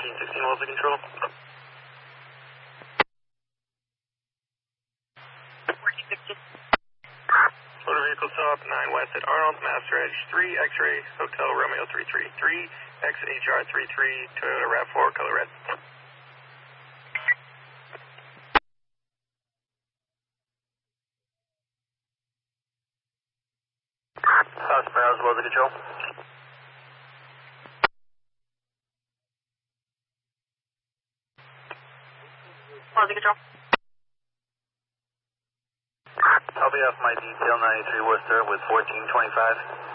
1416 Wellesley Control. Motor vehicle stop 9 West at Arnold, Master Edge 3, X-ray, Hotel Romeo 333, XHR 33, Toyota RAV4, color red. South Sparrows, Wellesley Control. Wellesley Control. I'll be off my detail 93 Worcester with 1425.